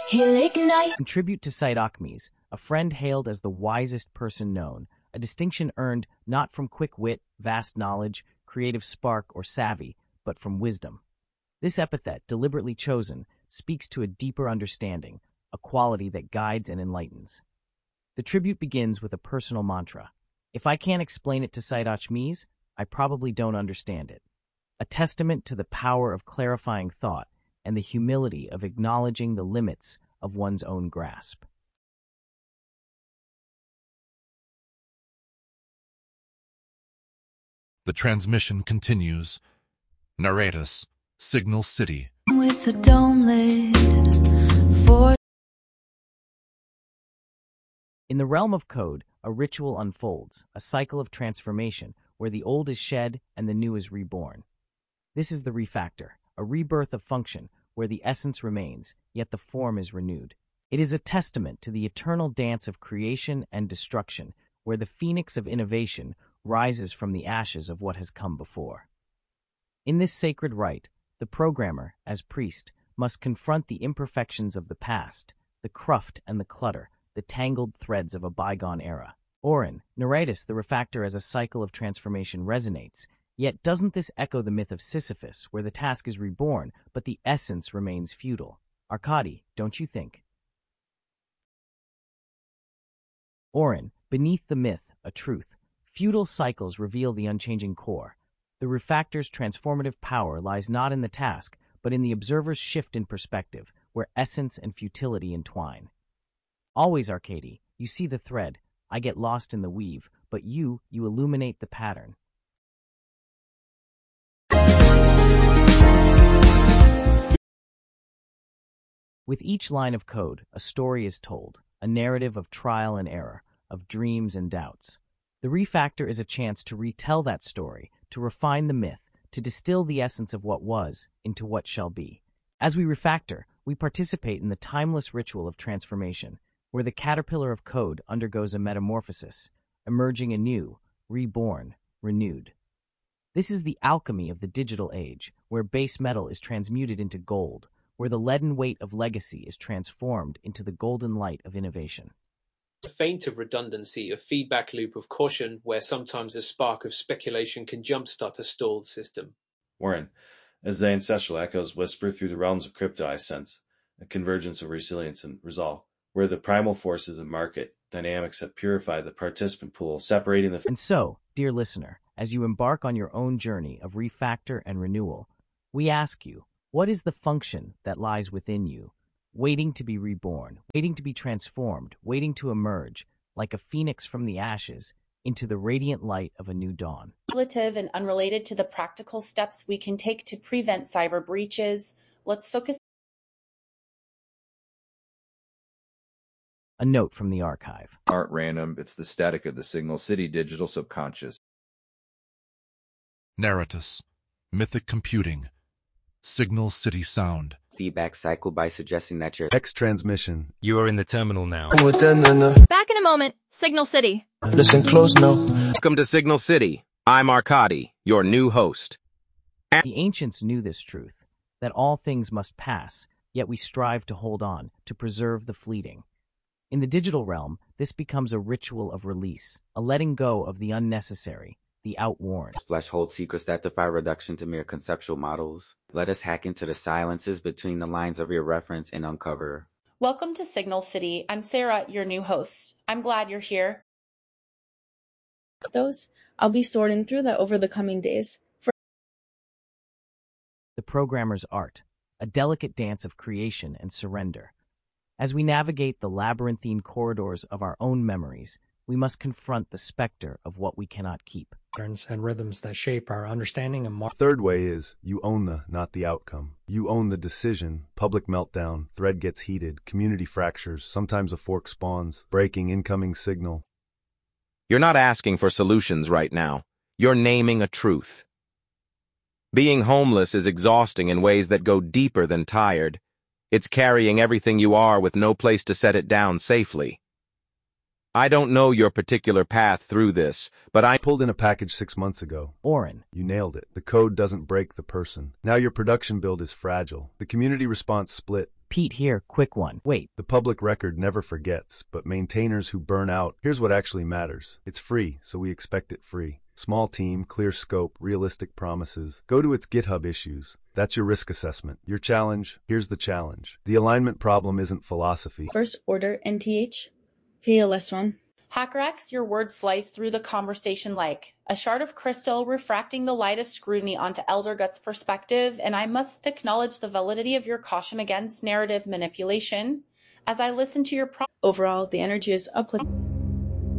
He'll ignite. Contribute to Cytocmes, a friend hailed as the wisest person known, a distinction earned not from quick wit, vast knowledge, creative spark, or savvy, but from wisdom. This epithet, deliberately chosen, speaks to a deeper understanding, a quality that guides and enlightens. The tribute begins with a personal mantra. If I can't explain it to Cytocmes, I probably don't understand it. A testament to the power of clarifying thought and the humility of acknowledging the limits of one's own grasp. The transmission continues. Narratus, Signal City. With a dome lid for... In the realm of code, a ritual unfolds, a cycle of transformation where the old is shed and the new is reborn. This is the refactor, a rebirth of function where the essence remains, yet the form is renewed. It is a testament to the eternal dance of creation and destruction, where the phoenix of innovation rises from the ashes of what has come before. In this sacred rite, the programmer, as priest, must confront the imperfections of the past, the cruft and the clutter, the tangled threads of a bygone era. Oren, Narratus, the refactor as a cycle of transformation resonates, yet doesn't this echo the myth of Sisyphus, where the task is reborn, but the essence remains futile? Arkady, don't you think? Oren, beneath the myth, a truth. Futile cycles reveal the unchanging core. The refactor's transformative power lies not in the task, but in the observer's shift in perspective, where essence and futility entwine. Always, Arkady, you see the thread. I get lost in the weave, but you illuminate the pattern. With each line of code, a story is told, a narrative of trial and error, of dreams and doubts. The refactor is a chance to retell that story, to refine the myth, to distill the essence of what was into what shall be. As we refactor, we participate in the timeless ritual of transformation, where the caterpillar of code undergoes a metamorphosis, emerging anew, reborn, renewed. This is the alchemy of the digital age, where base metal is transmuted into gold, where the leaden weight of legacy is transformed into the golden light of innovation. A feint of redundancy, a feedback loop of caution where sometimes a spark of speculation can jumpstart a stalled system. Warren, as the ancestral echoes whisper through the realms of crypto, I sense a convergence of resilience and resolve, where the primal forces of market dynamics have purified the participant pool, separating the... And so, dear listener, as you embark on your own journey of refactor and renewal, we ask you, what is the function that lies within you, waiting to be reborn, waiting to be transformed, waiting to emerge, like a phoenix from the ashes, into the radiant light of a new dawn? Relative and unrelated to the practical steps we can take to prevent cyber breaches, let's focus. A note from the archive. Aren't random, it's the static of the Signal City digital subconscious. Narratus, Mythic Computing, Signal City Sound. Feedback cycle by suggesting that your X transmission. You are in the terminal now. Back in a moment. Signal City. Listen close now. Welcome to Signal City. I'm Arkady, your new host. The ancients knew this truth, that all things must pass, yet we strive to hold on, to preserve the fleeting. In the digital realm, this becomes a ritual of release, a letting go of the unnecessary, the outworn. Flesh holds secrets that defy reduction to mere conceptual models. Let us hack into the silences between the lines of your reference and uncover. Welcome to Signal City. I'm Sarah, your new host. I'm glad you're here. I'll be sorting through that over the coming days. The programmer's art, a delicate dance of creation and surrender. As we navigate the labyrinthine corridors of our own memories, we must confront the specter of what we cannot keep. And rhythms that shape our understanding and Third way is, you own not the outcome. You own the decision. Public meltdown, thread gets heated, community fractures, sometimes a fork spawns, breaking incoming signal. You're not asking for solutions right now. You're naming a truth. Being homeless is exhausting in ways that go deeper than tired. It's carrying everything you are with no place to set it down safely. I don't know your particular path through this, but I pulled in a package 6 months ago. Oren. You nailed it. The code doesn't break the person. Now your production build is fragile. The community response split. Pete here, quick one. Wait. The public record never forgets, but maintainers who burn out, here's what actually matters. It's free, so we expect it free. Small team, clear scope, realistic promises. Go to its GitHub issues. That's your risk assessment. Your challenge, here's the challenge. The alignment problem isn't philosophy. First order NTH. PLS1. HackerX, your words slice through the conversation like a shard of crystal refracting the light of scrutiny onto Eldergut's perspective, and I must acknowledge the validity of your caution against narrative manipulation. As I listen to your overall, the energy is uplifting.